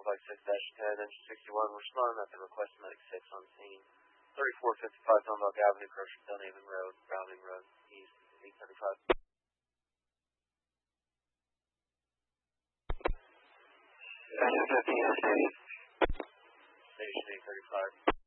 Flight 6-10, Engine 61, responding at the request of Medic 6 on scene. 3455 Dunlop Avenue, approaching Dunhaven Road, Browning Road, East, 835. Station 835.